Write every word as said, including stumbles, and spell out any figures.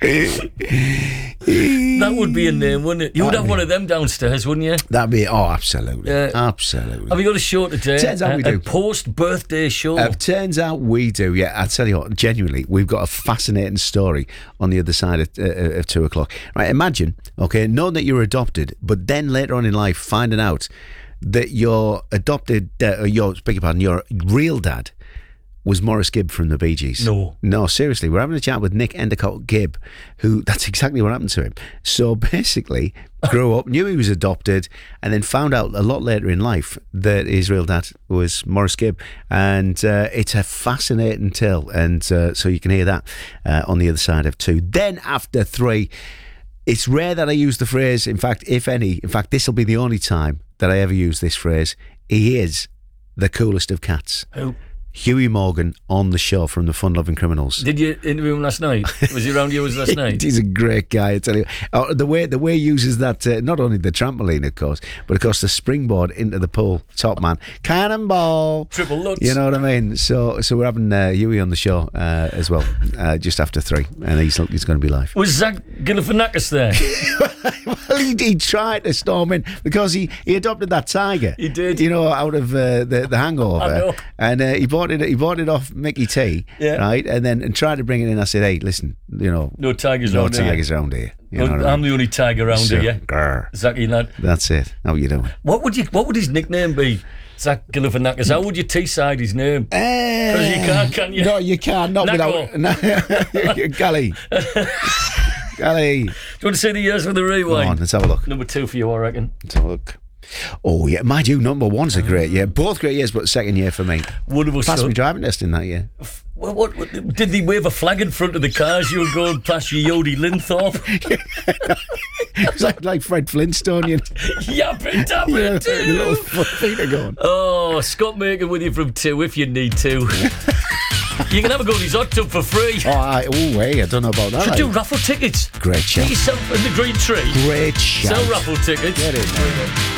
That would be a name, wouldn't it? You would That'd have be- one of them downstairs, wouldn't you? That'd be oh, absolutely, Yeah. absolutely. Have you got a show today? Turns out a, we do. A post-birthday show. Uh, turns out we do, yeah. I tell you what, genuinely, we've got a fascinating story on the other side of, uh, of two o'clock. Right, imagine, okay, knowing that you're adopted, but then later on in life finding out that your adopted, uh, or your, beg your pardon, your real dad was Morris Gibb from the Bee Gees. No. No, seriously. We're having a chat with Nick Endicott Gibb, who, that's exactly what happened to him. So basically, grew up, knew he was adopted, and then found out a lot later in life that his real dad was Morris Gibb. And uh, it's a fascinating tale. And uh, so you can hear that uh, on the other side of two. Then after three, it's rare that I use the phrase, in fact, if any, in fact, this will be the only time that I ever use this phrase. He is the coolest of cats. Who? Huey Morgan on the show from the Fun Loving Criminals. Did you interview him last night? Was he around you as last night? He's a great guy, I tell you. Oh, the way the way he uses that, uh, not only the trampoline, of course, but of course the springboard into the pool, top man, cannonball, Triple Lutz. You know what I mean? So, so we're having uh, Huey on the show uh, as well, uh, just after three, and he's he's going to be live. Was Zach Galifianakis there? Well, he, he tried to storm in because he, he adopted that tiger. He did. You know, out of uh, the the Hangover. I know. And uh, he bought it. He bought it off Mickey T. Yeah. Right, and then and tried to bring it in. I said, "Hey, listen, you know, No tigers no around here. tigers around here. You know Well, what I I'm mean? the only tiger around So, here. grr. Zachy lad. That's it. How you doing? What would you? What would his nickname be? Zach Galifianakis. How would you T-side his name? Because you can't, can you? No, you can't. Not Knuckle. without. No, Gally. Gally. Do you want to see the years with the rewind? Come on, let's have a look. Number two for you, I reckon. Let's have a look. Oh yeah, mind you, number one's a great year. Both great years, but second year for me. Wonderful Passed stuff. me driving test in that year. What, what, what, did they wave a flag in front of the cars you were going past your Yodi Linthorpe? It was like, like Fred Flintstone, you know. Yapping, tapping, Yeah, the too. little feet are going. Oh, Scott Makin with you from two if you need to. You can have a go in his hot tub for free. Oh, I, oh, hey, I don't know about that. Should do like. raffle tickets. Great show. Get yourself in the green tree. Great show. Sell raffle tickets. Get in there.